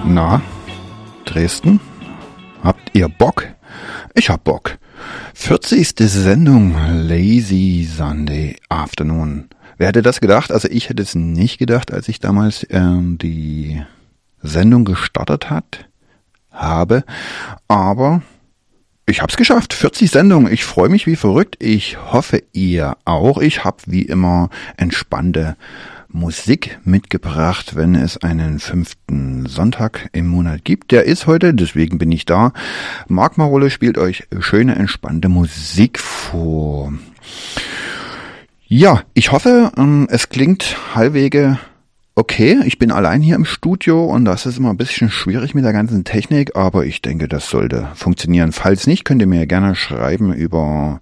Na, Dresden? Habt ihr Bock? Ich hab Bock. 40. Sendung Lazy Sunday Afternoon. Wer hätte das gedacht? Also ich hätte es nicht gedacht, als ich damals die Sendung gestartet habe. Aber ich hab's geschafft. 40 Sendungen. Ich freue mich wie verrückt. Ich hoffe, ihr auch. Ich habe wie immer entspannte Musik mitgebracht, wenn es einen 5. Sonntag im Monat gibt. Der ist heute, deswegen bin ich da. Marc Marolle spielt euch schöne, entspannte Musik vor. Ja, ich hoffe, es klingt halbwegs okay. Ich bin allein hier im Studio und das ist immer ein bisschen schwierig mit der ganzen Technik, aber ich denke, das sollte funktionieren. Falls nicht, könnt ihr mir gerne schreiben über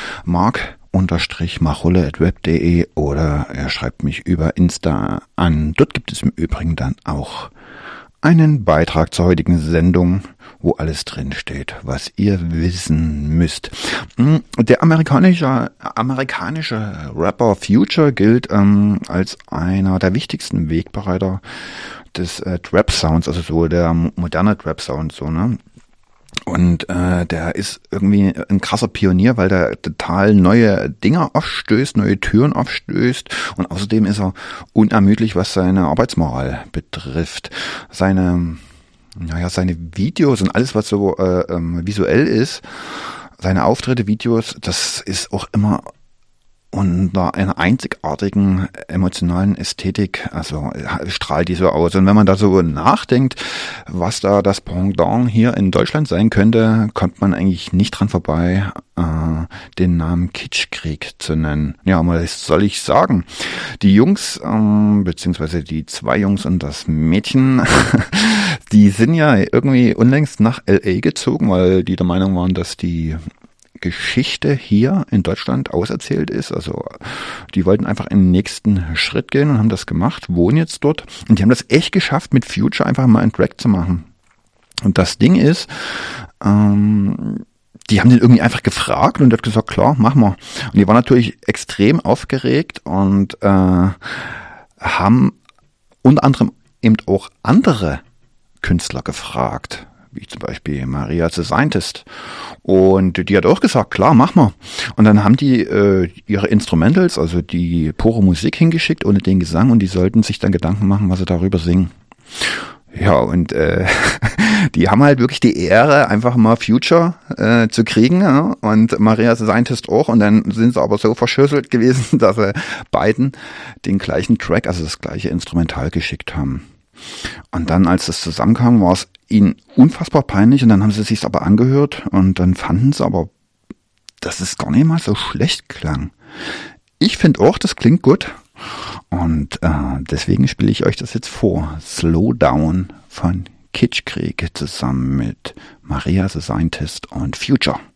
marc_marolle@web.de oder er schreibt mich über Insta an. Dort gibt es im Übrigen dann auch einen Beitrag zur heutigen Sendung, wo alles drin steht, was ihr wissen müsst. Der amerikanische Rapper Future gilt als einer der wichtigsten Wegbereiter des Trap-Sounds, also so der moderne Trap-Sound, so, ne? Und der ist irgendwie ein krasser Pionier, weil der total neue Dinger aufstößt, neue Türen aufstößt und außerdem ist er unermüdlich, was seine Arbeitsmoral betrifft. Seine Videos und alles, was so visuell ist, seine Auftritte, Videos, das ist auch immer unter einer einzigartigen emotionalen Ästhetik, also strahlt die so aus. Und wenn man da so nachdenkt, was da das Pendant hier in Deutschland sein könnte, kommt man eigentlich nicht dran vorbei, den Namen Kitschkrieg zu nennen. Ja, aber was soll ich sagen? Die Jungs, beziehungsweise die 2 Jungs und das Mädchen, die sind ja irgendwie unlängst nach L.A. gezogen, weil die der Meinung waren, dass die Geschichte hier in Deutschland auserzählt ist. Also die wollten einfach in den nächsten Schritt gehen und haben das gemacht, wohnen jetzt dort. Und die haben das echt geschafft, mit Future einfach mal einen Track zu machen. Und das Ding ist, die haben den irgendwie einfach gefragt und der hat gesagt, klar, machen wir. Und die waren natürlich extrem aufgeregt und haben unter anderem eben auch andere Künstler gefragt, wie zum Beispiel Maria the Scientist. Und die hat auch gesagt, klar, mach mal. Und dann haben die ihre Instrumentals, also die pure Musik hingeschickt, ohne den Gesang, und die sollten sich dann Gedanken machen, was sie darüber singen. Ja, und die haben halt wirklich die Ehre, einfach mal Future zu kriegen, ja? Und Maria the Scientist auch. Und dann sind sie aber so verschlüsselt gewesen, dass sie beiden den gleichen Track, also das gleiche Instrumental geschickt haben. Und dann, als das zusammenkam, war es ihnen unfassbar peinlich und dann haben sie es sich aber angehört und dann fanden sie aber, dass es gar nicht mal so schlecht klang. Ich finde auch, das klingt gut und deswegen spiele ich euch das jetzt vor. Slow Down von Kitschkrieg zusammen mit Maria the Scientist und Future.